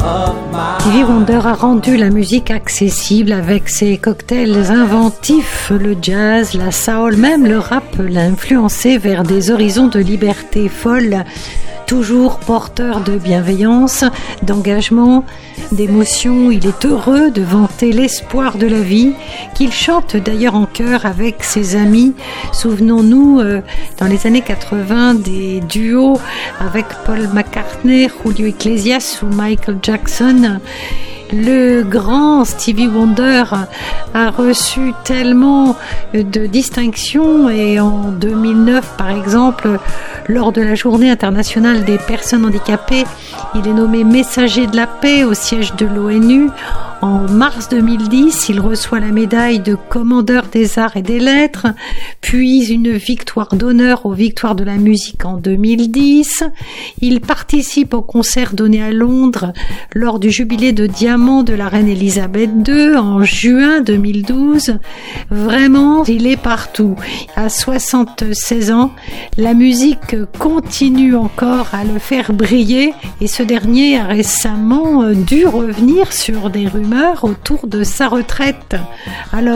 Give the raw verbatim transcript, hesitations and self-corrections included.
Stevie Wonder a rendu la musique accessible avec ses cocktails inventifs. Le jazz, la soul, même le rap l'a influencé vers des horizons de liberté folle. Toujours porteur de bienveillance, d'engagement, d'émotion, il est heureux de vanter l'espoir de la vie, qu'il chante d'ailleurs en chœur avec ses amis. Souvenons-nous, euh, dans les années quatre-vingts, des duos avec Paul McCartney, Julio Iglesias ou Michael Jackson. Le grand Stevie Wonder a reçu tellement de distinctions et en deux mille neuf, par exemple, lors de la Journée internationale des personnes handicapées, il est nommé messager de la paix au siège de l'ONU. En mars deux mille dix, il reçoit la médaille de commandeur des arts et des lettres, puis une victoire d'honneur aux victoires de la musique en deux mille dix. Il participe au concert donné à Londres lors du jubilé de diamant de la reine Elisabeth deux en juin deux mille douze. Vraiment, il est partout. À soixante-seize ans, la musique continue encore à le faire briller et ce dernier a récemment dû revenir sur des rumeurs autour de sa retraite. Alors,